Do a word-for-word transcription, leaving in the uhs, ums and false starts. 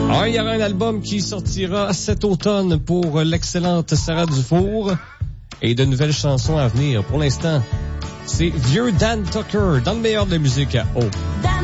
Ah, il y aura un album qui sortira cet automne pour l'excellente Sarah Dufour et de nouvelles chansons à venir. Pour l'instant, c'est vieux Dan Tucker dans le meilleur de la musique à O.